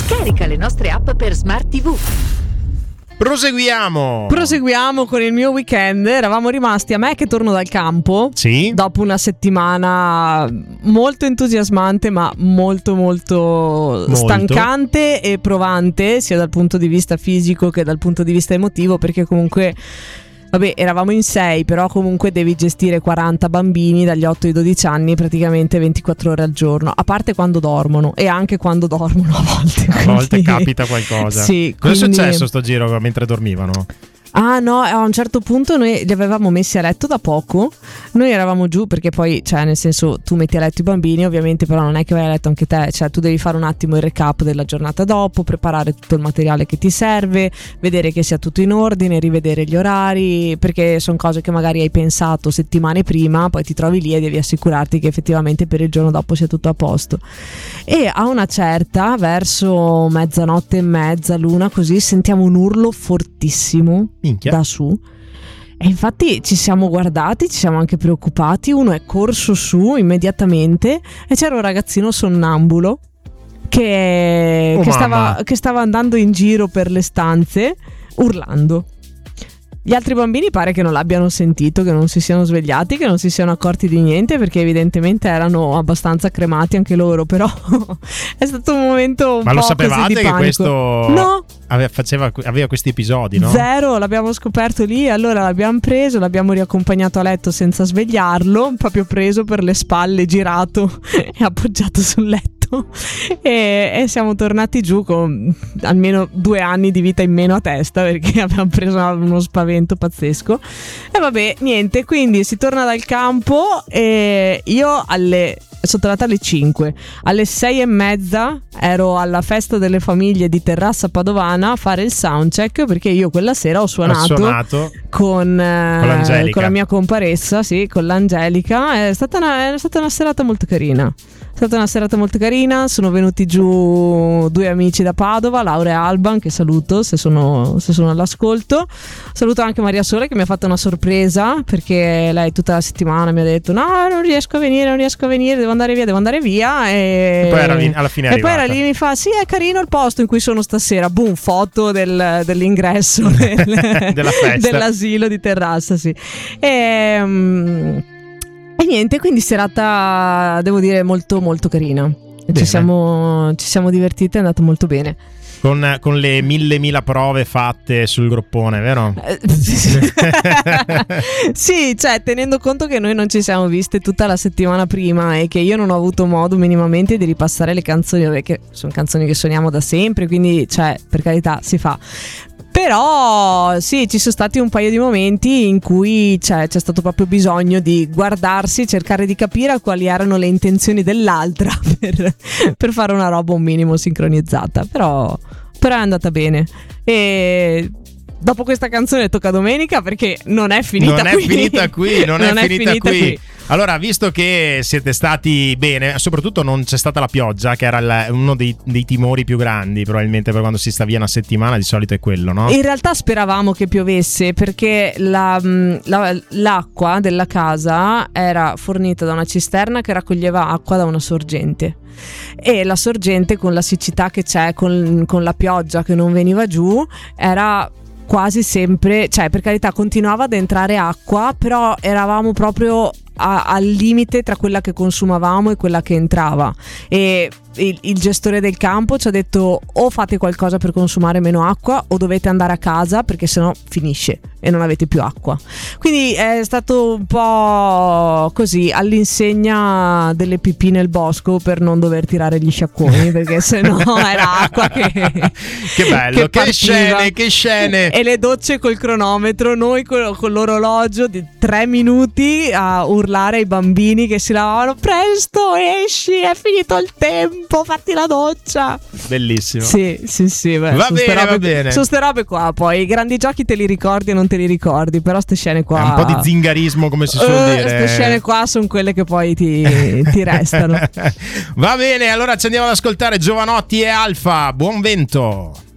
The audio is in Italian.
Scarica le nostre app per Smart TV. Proseguiamo con il mio weekend. Eravamo rimasti a me che torno dal campo. Sì. Dopo una settimana molto entusiasmante, ma molto stancante e provante, sia dal punto di vista fisico che dal punto di vista emotivo, perché comunque eravamo in 6, però comunque devi gestire 40 bambini dagli 8 ai 12 anni praticamente 24 ore al giorno, a parte quando dormono, e anche quando dormono a volte capita qualcosa. Sì, cosa è successo sto giro mentre dormivano? Ah no, a un certo punto noi li avevamo messi a letto da poco. Noi eravamo giù perché poi, cioè nel senso, tu metti a letto i bambini ovviamente, però non è che vai a letto anche te, cioè tu devi fare un attimo il recap della giornata dopo, preparare tutto il materiale che ti serve, vedere che sia tutto in ordine, rivedere gli orari, perché sono cose che magari hai pensato settimane prima, poi ti trovi lì e devi assicurarti che effettivamente per il giorno dopo sia tutto a posto. E a una certa, verso mezzanotte e mezza, l'una, così, sentiamo un urlo fortissimo. Minchia. Da su, e infatti ci siamo guardati, ci siamo anche preoccupati. Uno è corso su immediatamente e c'era un ragazzino sonnambulo che stava andando in giro per le stanze urlando. Gli altri bambini pare che non l'abbiano sentito, che non si siano svegliati, che non si siano accorti di niente, perché evidentemente erano abbastanza cremati anche loro, però è stato un momento un Ma po' lo sapevate così di che panico. questo No, aveva questi episodi, no? Zero, l'abbiamo scoperto lì, allora l'abbiamo preso, l'abbiamo riaccompagnato a letto senza svegliarlo, proprio preso per le spalle, girato e appoggiato sul letto. E siamo tornati giù con almeno 2 anni di vita in meno a testa, perché abbiamo preso uno spavento pazzesco. E vabbè, niente, quindi si torna dal campo e io sono tornata alle 5, alle 6:30 ero alla festa delle famiglie di Terrassa Padovana a fare il soundcheck, perché io quella sera ho suonato con la mia comparessa, sì, con l'Angelica. È stata una serata molto carina. È stata una serata molto carina, sono venuti giù 2 amici da Padova, Laura e Alban, che saluto se sono all'ascolto. Saluto anche Maria Sole, che mi ha fatto una sorpresa, perché lei tutta la settimana mi ha detto no, non riesco a venire, devo andare via e poi alla fine è arrivata. E poi era lì, mi fa sì, è carino il posto in cui sono stasera, boom, foto dell'ingresso della festa, dell'asilo di Terrassa, sì. E niente, quindi serata, devo dire, molto molto carina. Ci siamo divertiti, è andato molto bene. Con le mille prove fatte sul groppone, vero? Sì, cioè tenendo conto che noi non ci siamo viste tutta la settimana prima e che io non ho avuto modo minimamente di ripassare le canzoni, perché sono canzoni che suoniamo da sempre, quindi cioè per carità si fa. Però sì, ci sono stati un paio di momenti in cui c'è stato proprio bisogno di guardarsi, cercare di capire quali erano le intenzioni dell'altra per fare una roba un minimo sincronizzata. Però è andata bene. E dopo questa canzone tocca domenica, perché non è finita qui. Allora, visto che siete stati bene, soprattutto non c'è stata la pioggia, che era uno dei timori più grandi probabilmente per quando si sta via una settimana, di solito è quello, no? In realtà speravamo che piovesse, perché l'acqua della casa era fornita da una cisterna che raccoglieva acqua da una sorgente, e la sorgente, con la siccità che c'è, con la pioggia che non veniva giù, era quasi sempre, cioè per carità continuava ad entrare acqua, però eravamo proprio al limite tra quella che consumavamo e quella che entrava, e il gestore del campo ci ha detto: o fate qualcosa per consumare meno acqua o dovete andare a casa, perché sennò finisce e non avete più acqua. Quindi è stato un po' così, all'insegna delle pipì nel bosco, per non dover tirare gli sciacquoni, perché sennò era acqua che bello, che scene. E le docce col cronometro, noi con l'orologio di 3 minuti a urlare ai bambini che si lavavano: presto, esci, è finito il tempo, fatti la doccia. Bellissimo. Sì, beh, va bene. Sono ste robe qua, poi i grandi giochi te li ricordi e non te li ricordi, però ste scene qua, è un po' di zingarismo, come si suol dire. Queste scene qua sono quelle che poi ti restano. Va bene, allora ci andiamo ad ascoltare Giovanotti e Alfa. Buon vento.